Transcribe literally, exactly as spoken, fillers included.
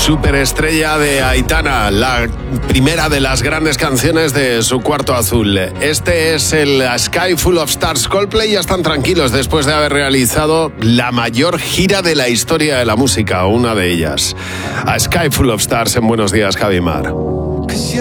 superestrella de Aitana, la primera de las grandes canciones de su Cuarto Azul. Este es el A Sky Full of Stars. Coldplay ya están tranquilos después de haber realizado la mayor gira de la historia de la música, una de ellas. A Sky Full of Stars en Buenos Días, Javi Mar.